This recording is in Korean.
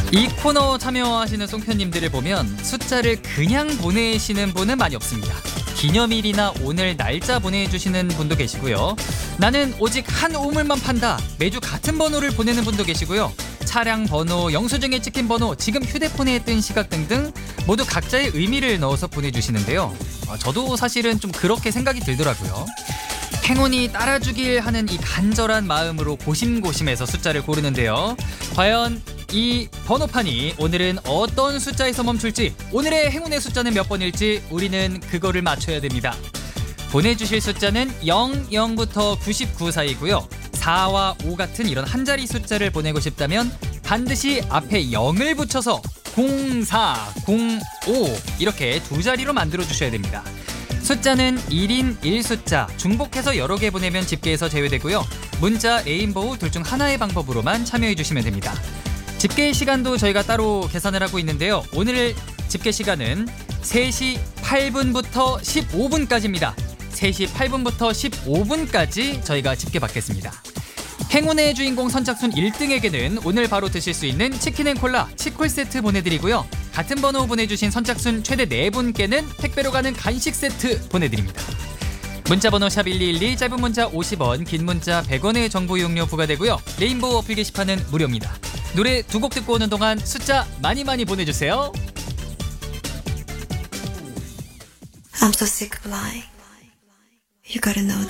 이 코너 참여하시는 송편님들을 보면 숫자를 그냥 보내시는 분은 많이 없습니다. 기념일이나 오늘 날짜 보내주시는 분도 계시고요. 나는 오직 한 우물만 판다. 매주 같은 번호를 보내는 분도 계시고요. 차량 번호, 영수증에 찍힌 번호, 지금 휴대폰에 뜬 시각 등등 모두 각자의 의미를 넣어서 보내주시는데요. 저도 사실은 좀 그렇게 생각이 들더라고요. 행운이 따라주길 하는 이 간절한 마음으로 고심고심해서 숫자를 고르는데요. 과연 이 번호판이 오늘은 어떤 숫자에서 멈출지, 오늘의 행운의 숫자는 몇 번일지 우리는 그거를 맞춰야 됩니다. 보내주실 숫자는 00부터 99 사이고요. 4와 5 같은 이런 한 자리 숫자를 보내고 싶다면 반드시 앞에 0을 붙여서 04, 05 이렇게 두 자리로 만들어 주셔야 됩니다. 숫자는 1인 1숫자, 중복해서 여러 개 보내면 집계에서 제외되고요. 문자, 레인보우 둘 중 하나의 방법으로만 참여해 주시면 됩니다. 집계 시간도 저희가 따로 계산을 하고 있는데요. 오늘 집계 시간은 3시 8분부터 15분까지입니다. 3시 8분부터 15분까지 저희가 집계 받겠습니다. 행운의 주인공 선착순 1등에게는 오늘 바로 드실 수 있는 치킨앤콜라 치콜 세트 보내드리고요. 같은 번호 보내주신 선착순 최대 4분께는 택배로 가는 간식 세트 보내드립니다. 문자번호 샵1212, 짧은 문자 50원, 긴 문자 100원의 정보 이용료 부과되고요. 레인보우 어플 게시판은 무료입니다. 노래 두 곡 듣고 오는 동안 숫자 많이 보내주세요. I'm so sick of lying. You gotta know